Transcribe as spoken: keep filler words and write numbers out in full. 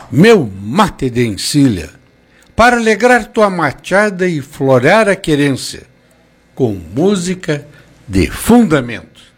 meu mate de encilha, para alegrar tua machada e florear a querência, com música de fundamento.